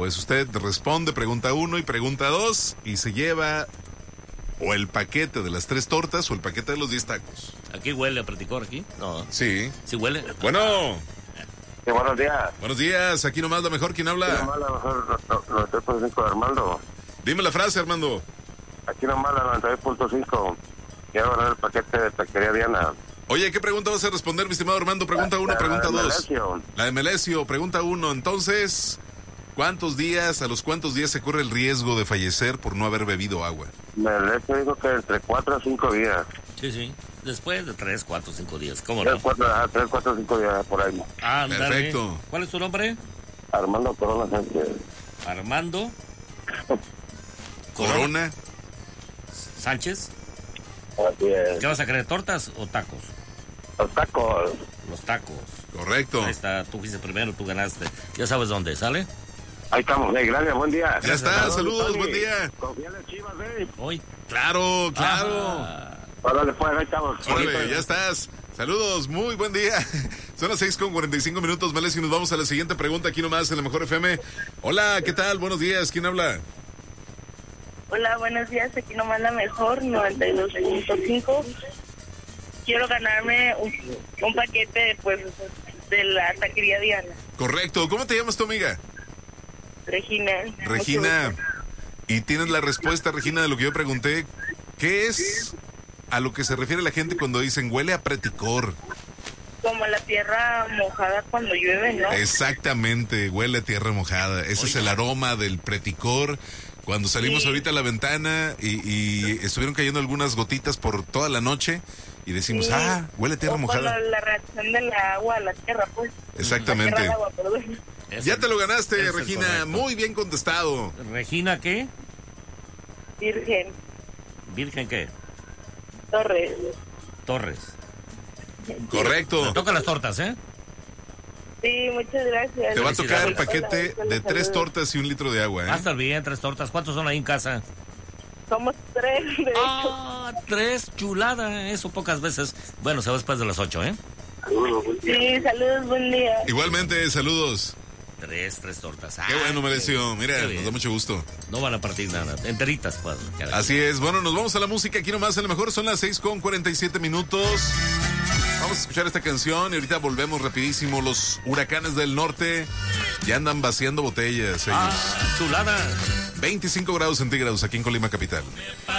Pues usted responde pregunta 1 y pregunta 2 y se lleva o el paquete de las 3 tortas o el paquete de los 10 tacos. ¿Aquí huele a Preticor aquí? No. Sí. ¿Sí huele? Bueno. Sí, buenos días. Buenos días, aquí nomás la mejor, ¿quién habla? Aquí nomás la mejor 93.5 de Armando. Dime la frase, Armando. Aquí nomás la 92.5. Quiero ganar el paquete de Taquería Diana. Oye, ¿qué pregunta vas a responder, mi estimado Armando? Pregunta 1, pregunta 2. La de Melesio, pregunta 1. Entonces, a los cuántos días se corre el riesgo de fallecer por no haber bebido agua? Melesio dijo que entre 4 a 5 días. Sí. Después de 3, 4, 5 días. ¿Cómo no? 3, 4, 5 días por ahí. Ándale. Perfecto. ¿Cuál es tu nombre? Armando Corona Sánchez. Armando Corona. Sánchez. Así es. ¿Qué vas a querer, tortas o tacos? Los tacos. Los tacos. Correcto. Ahí está, tú fuiste primero, tú ganaste. Ya sabes dónde, ¿sale? Ahí estamos, gracias, buen día. Ya está, saludos, buen día. Confíale Chivas, Hoy. Claro. Órale, pues, ahí estamos. Órale, ya estás. Saludos, muy buen día. Son las 6:45, Melesio, y nos vamos a la siguiente pregunta aquí nomás en la Mejor FM. Hola, ¿qué tal? Buenos días, ¿quién habla? Hola, buenos días, aquí nomás la mejor, 92.5. Quiero ganarme un paquete, pues, de la Taquería Diana. Correcto, ¿cómo te llamas tu amiga? Regina. Y tienes la respuesta, Regina, de lo que yo pregunté. ¿Qué es a lo que se refiere la gente cuando dicen huele a Preticor? Como la tierra mojada cuando llueve, ¿no? Exactamente, huele a tierra mojada. Ese es el aroma del Preticor. Cuando salimos ahorita a la ventana y estuvieron cayendo algunas gotitas por toda la noche y decimos, huele a tierra mojada. La reacción del agua a la tierra, pues. Exactamente. La tierra al agua, perdón. Ya te lo ganaste, Regina. Muy bien contestado. ¿Regina qué? Virgen. ¿Virgen qué? Torres. Correcto. Me tocan las tortas, ¿eh? Sí, muchas gracias. Te va a tocar el paquete Hola, de 3 tortas y 1 litro de agua, ¿eh? Va a estar bien, 3 tortas. ¿Cuántos son ahí en casa? Somos 3, de hecho. 3, chulada. Eso pocas veces. Bueno, se va después de las 8, ¿eh? Sí, saludos, buen día. Igualmente, saludos. 3 tortas. Qué bueno, Melesio. Mira, qué nos bien. da mucho gusto. No van a partir nada. Enteritas, pues. Así es. Bueno, nos vamos a la música aquí nomás. A lo mejor son las 6:47. Vamos a escuchar esta canción y ahorita volvemos rapidísimo. Los Huracanes del Norte ya andan vaciando botellas ellos. Chulada. 25 grados centígrados aquí en Colima Capital.